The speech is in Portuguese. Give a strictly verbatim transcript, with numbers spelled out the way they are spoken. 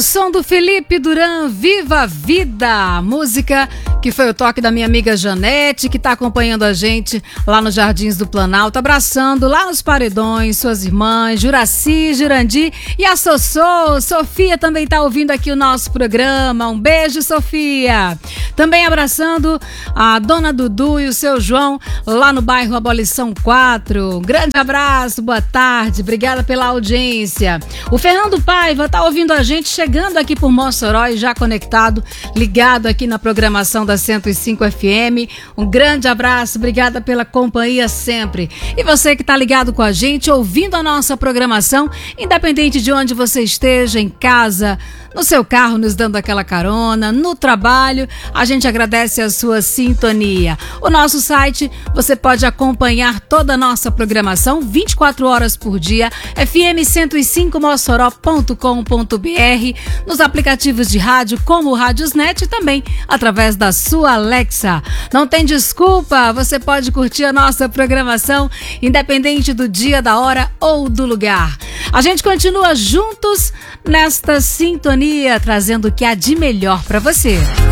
O som do Felipe Duran, Viva a Vida, música que foi o toque da minha amiga Janete, que está acompanhando a gente lá nos Jardins do Planalto, abraçando lá nos paredões, suas irmãs, Juraci, Jurandir e a Sossô. Sofia também está ouvindo aqui o nosso programa. Um beijo, Sofia. Também abraçando a dona Dudu e o seu João lá no bairro Abolição quatro. Um grande abraço, boa tarde, obrigada pela audiência. O Fernando Paiva está ouvindo a gente, chegando aqui por Mossoró e já conectado, ligado aqui na programação da cento e cinco F M. Um grande abraço, obrigada pela companhia sempre. E você que está ligado com a gente, ouvindo a nossa programação, independente de onde você esteja, em casa, no seu carro, nos dando aquela carona, no trabalho, a gente agradece a sua sintonia. O nosso site, você pode acompanhar toda a nossa programação vinte e quatro horas por dia, f m cento e cinco mossoró ponto com ponto b r, nos aplicativos de rádio como o Radiosnet e também através da sua Alexa. Não tem desculpa, você pode curtir a nossa programação independente do dia, da hora ou do lugar. A gente continua juntos nesta sintonia, trazendo o que há de melhor para você.